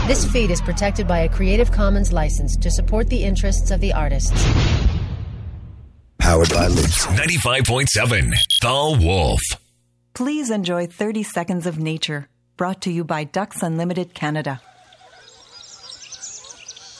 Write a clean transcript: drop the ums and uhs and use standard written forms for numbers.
This feed is protected by a Creative Commons license to support the interests of the artists. Powered by Loops. 95.7 The Wolf. Please enjoy 30 Seconds of Nature, brought to you by Ducks Unlimited Canada.